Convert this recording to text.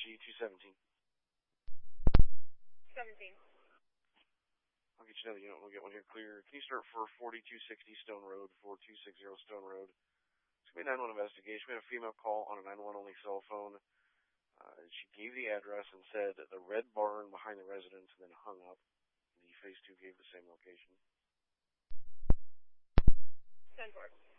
She 217. 17. I'll get you another unit. We'll get one here clear. Can you start for 4260 Stone Road, 4260 Stone Road? It's going to be a 911 investigation. We had a female call on a 911 only cell phone. She gave the address and said the red barn behind the residence and then hung up. The phase 2 gave the same location. 10-4.